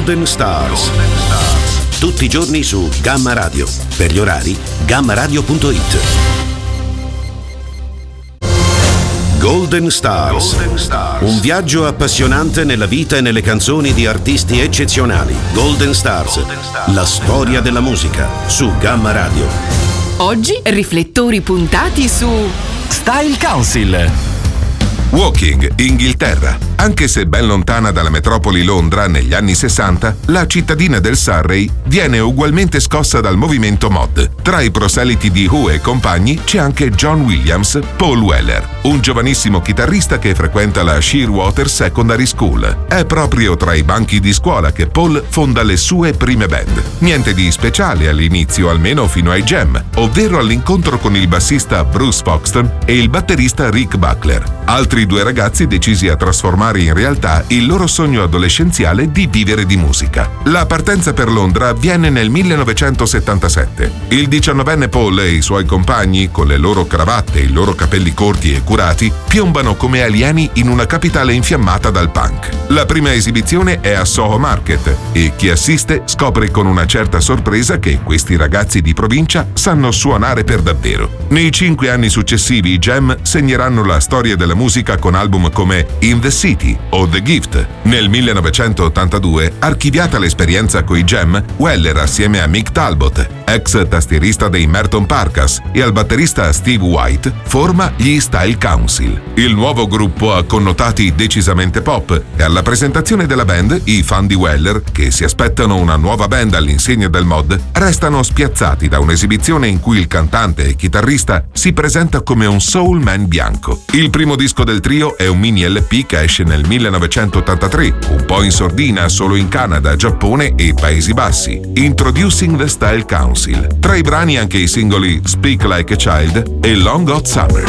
Golden Stars. Tutti i giorni su Gamma Radio. Per gli orari, gammaradio.it. Golden Stars. Un viaggio appassionante nella vita e nelle canzoni di artisti eccezionali. Golden Stars. La storia della musica su Gamma Radio. Oggi riflettori puntati su Style Council. Woking, Inghilterra. Anche se ben lontana dalla metropoli Londra negli anni 60, la cittadina del Surrey viene ugualmente scossa dal movimento mod. Tra i proseliti di Who e compagni c'è anche John Williams, Paul Weller, un giovanissimo chitarrista che frequenta la Shearwater Secondary School. È proprio tra i banchi di scuola che Paul fonda le sue prime band. Niente di speciale all'inizio, almeno fino ai jam, ovvero all'incontro con il bassista Bruce Foxton e il batterista Rick Buckler. Altri due ragazzi decisi a trasformare in realtà il loro sogno adolescenziale di vivere di musica. La partenza per Londra avviene nel 1977. Il 19enne Paul e i suoi compagni, con le loro cravatte e i loro capelli corti e curati, piombano come alieni in una capitale infiammata dal punk. La prima esibizione è a Soho Market e chi assiste scopre con una certa sorpresa che questi ragazzi di provincia sanno suonare per davvero. Nei 5 anni successivi i Jam segneranno la storia della musica con album come In the City o The Gift. Nel 1982, archiviata l'esperienza coi Jam, Weller assieme a Mick Talbot, ex tastierista dei Merton Parkas, e al batterista Steve White, forma gli Style Council. Il nuovo gruppo ha connotati decisamente pop e alla presentazione della band i fan di Weller, che si aspettano una nuova band all'insegna del mod, restano spiazzati da un'esibizione in cui il cantante e chitarrista si presenta come un soul man bianco. Il primo disco del trio è un mini LP che esce nel 1983, un po' in sordina solo in Canada, Giappone e Paesi Bassi. Introducing the Style Council. Tra i brani anche i singoli Speak Like a Child e Long Hot Summer.